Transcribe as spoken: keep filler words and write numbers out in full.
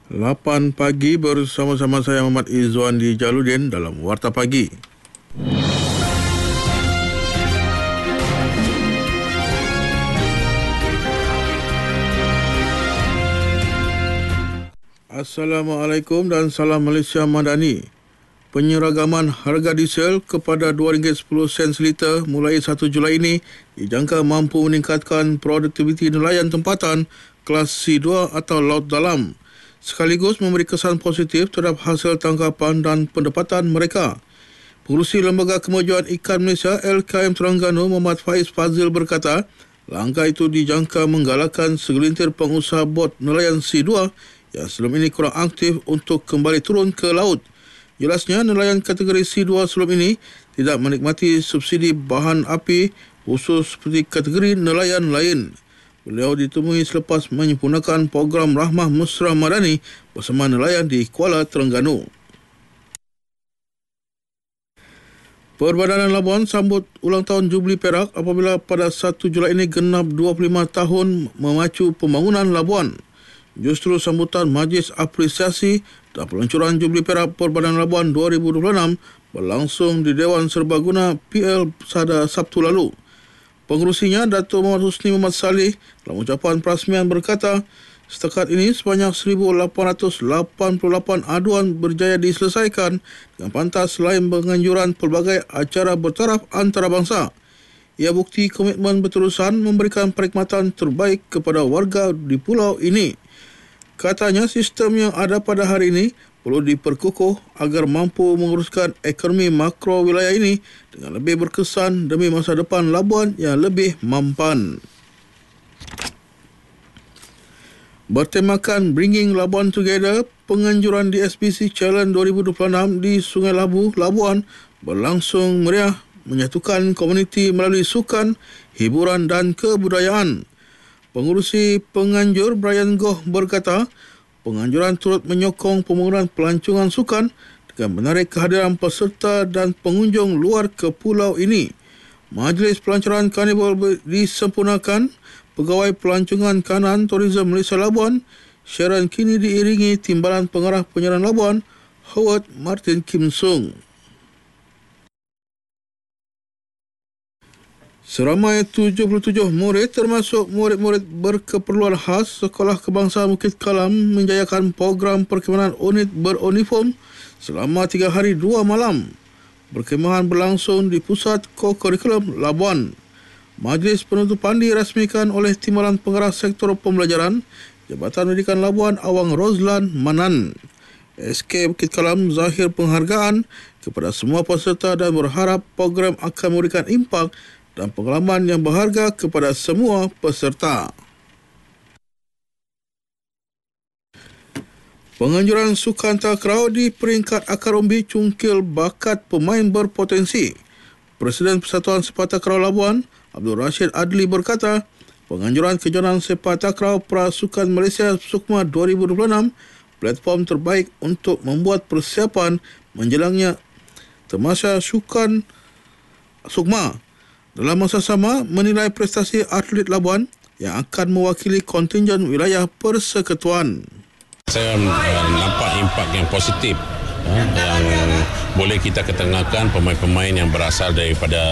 lapan pagi bersama-sama saya Muhammad Izzuan di Jaludin dalam Warta Pagi. Assalamualaikum dan salam Malaysia Madani. Penyeragaman harga diesel kepada dua ringgit sepuluh sen seliter mulai satu Julai ini dijangka mampu meningkatkan produktiviti nelayan tempatan kelas C dua atau laut dalam, sekaligus memberi kesan positif terhadap hasil tangkapan dan pendapatan mereka. Pengerusi Lembaga Kemajuan Ikan Malaysia L K M Terengganu Muhammad Faiz Fazil berkata, langkah itu dijangka menggalakkan segelintir pengusaha bot nelayan C dua yang sebelum ini kurang aktif untuk kembali turun ke laut. Jelasnya, nelayan kategori C dua sebelum ini tidak menikmati subsidi bahan api khusus seperti kategori nelayan lain. Beliau ditemui selepas menyempurnakan program Rahmah Mesra Madani bersama nelayan di Kuala Terengganu. Perbadanan Labuan sambut ulang tahun Jubli Perak apabila pada satu Julai ini genap dua puluh lima tahun memacu pembangunan Labuan. Justru sambutan Majlis Apresiasi dan peluncuran Jubli Perak Perbadanan Labuan dua ribu dua puluh enam berlangsung di Dewan Serbaguna P L pada Sabtu lalu. Pengerusinya, Datuk Muhammad Husni Muhammad Saleh, dalam ucapan perasmian berkata, setakat ini sebanyak seribu lapan ratus lapan puluh lapan aduan berjaya diselesaikan dengan pantas selain penganjuran pelbagai acara bertaraf antarabangsa. Ia bukti komitmen berterusan memberikan perkhidmatan terbaik kepada warga di pulau ini. Katanya, sistem yang ada pada hari ini perlu diperkukuh agar mampu menguruskan ekonomi makro wilayah ini dengan lebih berkesan demi masa depan Labuan yang lebih mampan. Bertemakan Bringing Labuan Together, penganjuran D S B C Challenge dua ribu dua puluh enam di Sungai Labu, Labuan berlangsung meriah menyatukan komuniti melalui sukan, hiburan dan kebudayaan. Pengurusi penganjur Brian Goh berkata, penganjuran turut menyokong pembangunan pelancongan sukan dengan menarik kehadiran peserta dan pengunjung luar ke pulau ini. Majlis pelancaran karnival disempurnakan. Pegawai Pelancongan Kanan Tourism Malaysia Labuan, Sharon kini diiringi Timbalan Pengarah Penyiaran Labuan, Howard Martin Kim Sung. Seramai tujuh puluh tujuh murid termasuk murid-murid berkeperluan khas Sekolah Kebangsaan Bukit Kalam menjayakan program perkhemahan unit beruniform selama tiga hari dua malam. Perkhemahan berlangsung di Pusat Ko-Kurikulum Labuan. Majlis penutupan dirasmikan oleh Timbalan Pengarah Sektor Pembelajaran Jabatan Pendidikan Labuan Awang Rozlan Manan. S K Bukit Kalam zahir penghargaan kepada semua peserta dan berharap program akan memberikan impak dan pengalaman yang berharga kepada semua peserta. Penganjuran sukan takraw di peringkat akar umbi cungkil bakat pemain berpotensi. Presiden Persatuan Sepak Takraw Labuan, Abdul Rashid Adli berkata, penganjuran kejohanan sepak takraw Prasukan Malaysia Sukma dua ribu dua puluh enam platform terbaik untuk membuat persiapan menjelangnya Tamasya Sukan Sukma. Dalam masa sama, menilai prestasi atlet Labuan yang akan mewakili kontingen wilayah persekutuan. Saya uh, nampak impak yang positif uh, yang boleh kita ketengahkan pemain-pemain yang berasal daripada